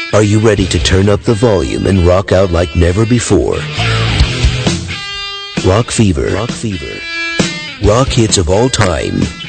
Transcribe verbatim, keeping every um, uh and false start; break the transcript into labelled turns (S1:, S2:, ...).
S1: Are you ready to turn up the volume and rock out like never before? Rock Fever. Rock Fever. Rock hits of all time,